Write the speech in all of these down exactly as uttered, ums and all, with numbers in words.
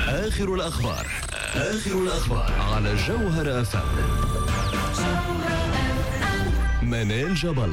آخر الأخبار آخر الأخبار على جوهر أف أم. منال جبل.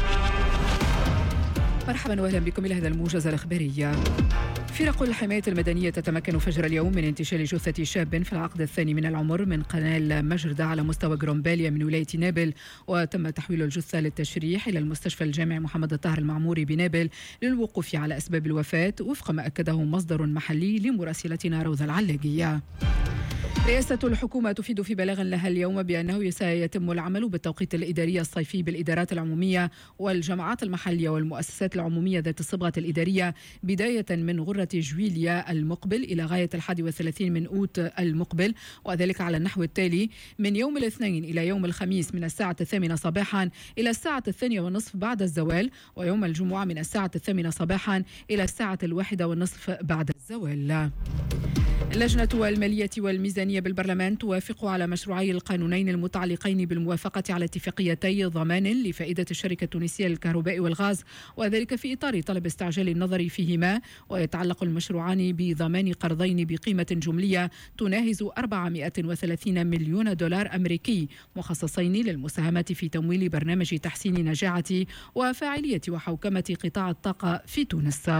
مرحبا واهلا بكم الى هذا الموجز الاخباري. فرق الحماية المدنية تتمكن فجر اليوم من انتشال جثة شاب في العقد الثاني من العمر من قناة مجردة على مستوى جرومباليا من ولاية نابل، وتم تحويل الجثة للتشريح إلى المستشفى الجامعي محمد الطاهر المعموري بنابل للوقوف على أسباب الوفاة وفق ما أكده مصدر محلي لمراسلتنا روضة العلاقية. رئاسة الحكومة تفيد في بلاغ لها اليوم بأنه سيتم العمل بالتوقيت الإداري الصيفي بالإدارات العمومية والجماعات المحلية والمؤسسات العمومية ذات الصبغة الإدارية بداية من غرة جويليا المقبل إلى غاية الحادي والثلاثين من أوت المقبل، وذلك على النحو التالي: من يوم الاثنين إلى يوم الخميس من الساعة الثامنة صباحا إلى الساعة الثانية والنصف بعد الزوال، ويوم الجمعة من الساعة الثامنة صباحا إلى الساعة الواحدة والنصف بعد الزوال. اللجنة المالية والميزانية بالبرلمان توافق على مشروعي القانونين المتعلقين بالموافقة على اتفاقيتي ضمان لفائدة الشركة التونسية للكهرباء والغاز، وذلك في إطار طلب استعجال النظر فيهما. ويتعلق المشروعان بضمان قرضين بقيمة جملية تناهز أربعمائة وثلاثين مليون دولار أمريكي مخصصين للمساهمة في تمويل برنامج تحسين نجاعة وفاعلية وحوكمة قطاع الطاقة في تونس.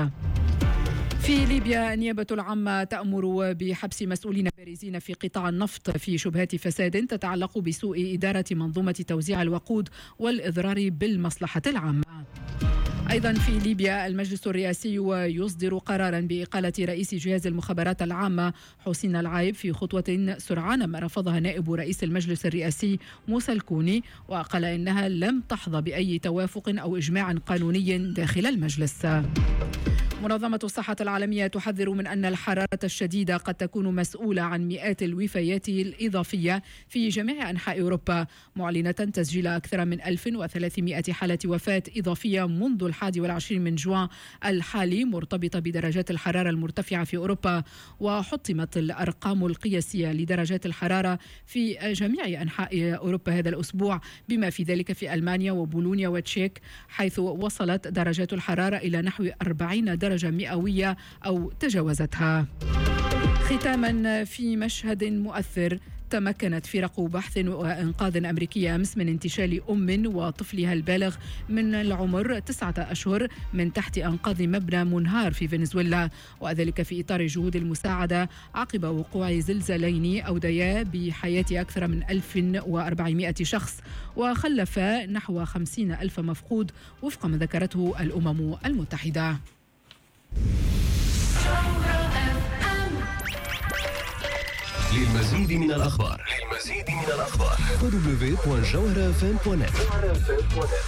في ليبيا النيابة العامة تأمر بحبس مسؤولين بارزين في قطاع النفط في شبهات فساد تتعلق بسوء إدارة منظومة توزيع الوقود والإضرار بالمصلحة العامة. أيضا في ليبيا المجلس الرئاسي يصدر قرارا بإقالة رئيس جهاز المخابرات العامة حسين العايب في خطوة سرعان ما رفضها نائب رئيس المجلس الرئاسي موسى الكوني، وقال إنها لم تحظى بأي توافق أو إجماع قانوني داخل المجلس. منظمة الصحة العالمية تحذر من أن الحرارة الشديدة قد تكون مسؤولة عن مئات الوفيات الإضافية في جميع أنحاء أوروبا، معلنة تسجيل أكثر من ألف وثلاثمائة حالة وفاة إضافية منذ الحادي والعشرين من جوان الحالي مرتبطة بدرجات الحرارة المرتفعة في أوروبا. وحطمت الأرقام القياسية لدرجات الحرارة في جميع أنحاء أوروبا هذا الأسبوع، بما في ذلك في ألمانيا وبولونيا وتشيك، حيث وصلت درجات الحرارة إلى نحو أربعين درجة درجة مئوية أو تجاوزتها. ختاما، في مشهد مؤثر تمكنت فرق بحث وإنقاذ أمريكية أمس من انتشال أم وطفلها البالغ من العمر تسعة أشهر من تحت أنقاض مبنى منهار في فنزويلا، وذلك في إطار جهود المساعدة عقب وقوع زلزالين أوديا بحياة أكثر من ألف وأربعمائة شخص وخلف نحو خمسين ألف مفقود وفق ما ذكرته الأمم المتحدة. للمزيد من الأخبار للمزيد من الأخبار دبليو دبليو دبليو دوت جوهر اف ام دوت نت.